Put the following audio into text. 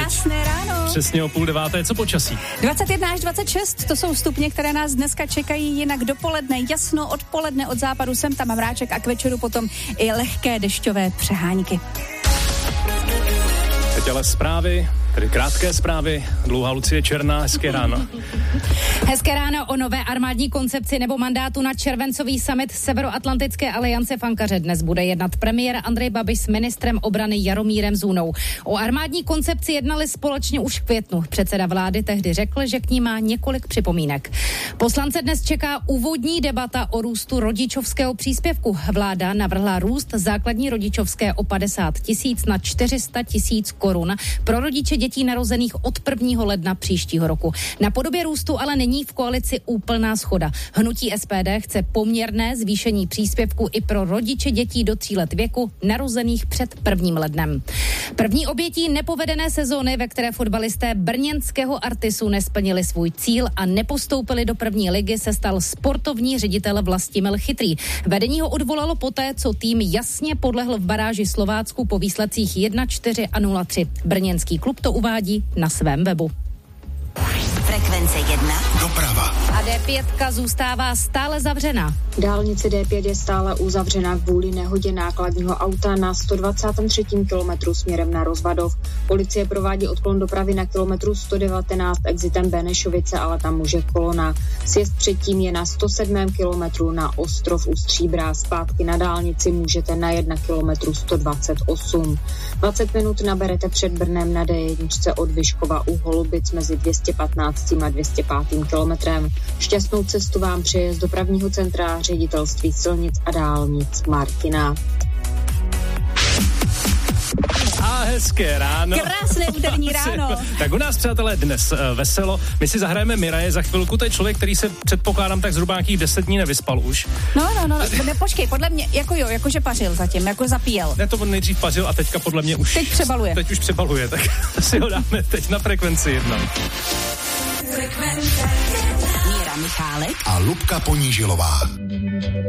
Krásné ráno. Přesně o 8:30. Co počasí? 21 až 26, to jsou stupně, které nás dneska čekají, jinak dopoledne jasno, odpoledne od západu sem tam mráček a k večeru potom i lehké dešťové přehánky. Teď ale zprávy, tedy krátké zprávy. Dlouhá Lucie Černá, hezké ráno. Hezké ráno. O nové armádní koncepci nebo mandátu na červencový summit Severoatlantické aliance v Ankaře dnes bude jednat premiér Andrej Babiš s ministrem obrany Jaromírem Zůnou. O armádní koncepci jednali společně už v květnu. Předseda vlády tehdy řekl, že k ní má několik připomínek. Poslance dnes čeká úvodní debata o růstu rodičovského příspěvku. Vláda navrhla růst základní rodičovské o 50 000 na 400 000 korun pro rodiče dětí narozených od 1. ledna příštího roku. Na podobě růstu ale není v koalici úplná shoda. Hnutí SPD chce poměrné zvýšení příspěvku i pro rodiče dětí do 3 let věku narozených před 1. lednem. První obětí nepovedené sezóny, ve které fotbalisté brněnského Artisu nesplnili svůj cíl a nepostoupili do první ligy, se stal sportovní ředitel Vlastimil Chytrý. Vedení ho odvolalo poté, co tým jasně podlehl v baráži Slovácku po výsledcích 1-4 a 0-3. Brněnský klub to uvádí na svém webu. Frekvence 1. Doprava. A D5 zůstává stále zavřena. Dálnice D5 je stále uzavřena kvůli nehodě nákladního auta na 123. kilometru směrem na Rozvadov. Policie provádí odklon dopravy na kilometru 119 exitem Benešovice, ale tam může kolona. Sjezd předtím je na 107. kilometru na Ostrov u Stříbra. Zpátky na dálnici můžete najet na kilometru 128. 20 minut naberete před Brnem na D1 od Vyškova u Holubic mezi 215. a 205. kilometrem. Šťastnou cestu vám přeje z dopravního centra Ředitelství silnic a dálnic Martina. A hezké ráno. Krásné úterní ráno. Tak u nás, přátelé, dnes veselo. My si zahrajeme Miraje za chvilku. To je člověk, který se předpokládám tak zhruba nějakých 10 dní nevyspal už. No, počkej, podle mě, jakože pařil zatím, jako zapíjel. Ne, to on nejdřív pařil a teďka podle mě už... Teď přebaluje. Teď už přebaluje, tak si ho dáme teď na Frekvenci 1. Míra Michálek A Lubka Ponížilová.